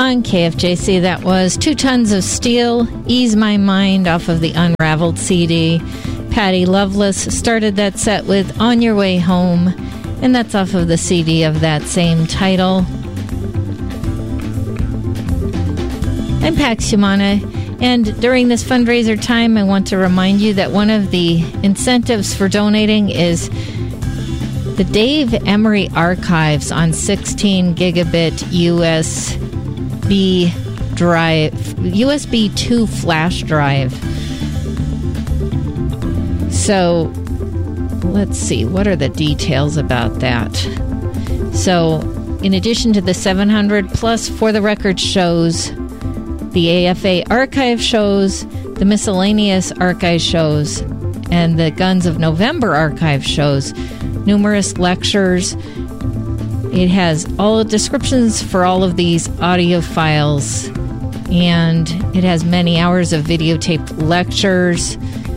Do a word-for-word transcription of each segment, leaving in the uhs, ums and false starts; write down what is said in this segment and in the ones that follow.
On K F J C, that was Two Tons of Steel, Ease My Mind off of the Unraveled C D. Patty Loveless started that set with On Your Way Home, and that's off of the C D of that same title. I'm Pax Humana, and during this fundraiser time, I want to remind you that one of the incentives for donating is the Dave Emery Archives on sixteen gigabit U S B drive, U S B two flash drive. So, let's see, what are the details about that? So, in addition to the seven hundred plus For the Record shows, the A F A archive shows, the miscellaneous archive shows, and the Guns of November archive shows, numerous lectures. It has all the descriptions for all of these audio files, and it has many hours of videotaped lectures.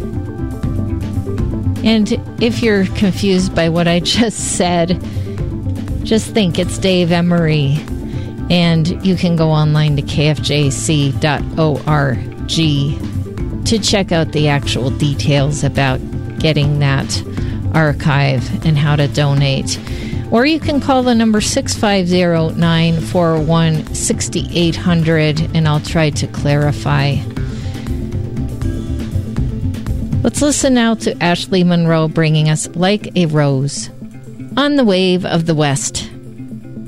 And if you're confused by what I just said, just think it's Dave Emery, and you can go online to k f j c dot org to check out the actual details about getting that archive and how to donate. Or you can call the number six five zero, nine four one, six eight zero zero, and I'll try to clarify. Let's listen now to Ashley Monroe bringing us Like a Rose on the Wave of the West.